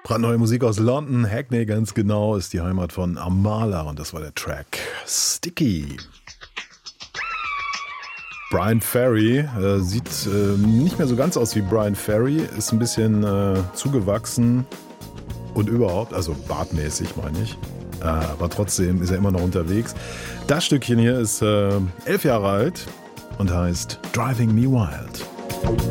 Brandneue Musik aus London, Hackney ganz genau, ist die Heimat von Amala und das war der Track Sticky. Bryan Ferry sieht nicht mehr so ganz aus wie Bryan Ferry, ist ein bisschen zugewachsen und überhaupt, also bartmäßig meine ich, aber trotzdem ist er immer noch unterwegs. Das Stückchen hier ist 11 Jahre alt und heißt Driving Me Wild.